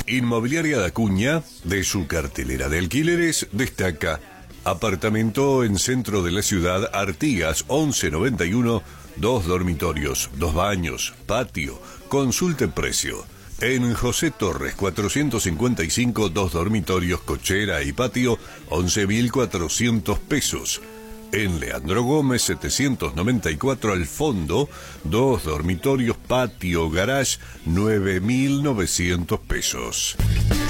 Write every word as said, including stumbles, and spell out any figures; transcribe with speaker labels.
Speaker 1: Inmobiliaria de Acuña, de su cartelera de alquileres, destaca apartamento en centro de la ciudad, Artigas once noventa y uno, dos dormitorios, dos baños, patio, consulte precio. En José Torres cuatrocientos cincuenta y cinco, dos dormitorios, cochera y patio, once mil cuatrocientos pesos. En Leandro Gómez setecientos noventa y cuatro, al fondo, dos dormitorios, patio, garage, nueve mil novecientos pesos.